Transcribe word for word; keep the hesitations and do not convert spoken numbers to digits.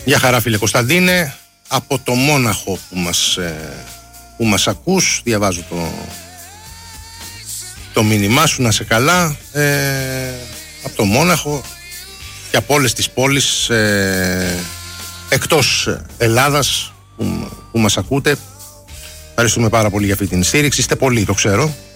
Γεια χαρά φίλε Κωνσταντίνε, από το Μόναχο που μας, που μας ακούς, διαβάζω το, το μήνυμά σου, να σε καλά, ε, από το Μόναχο και από όλες τις πόλεις ε, εκτός Ελλάδας που, που μας ακούτε. Ευχαριστούμε πάρα πολύ για αυτή την στήριξη, είστε πολλοί, το ξέρω.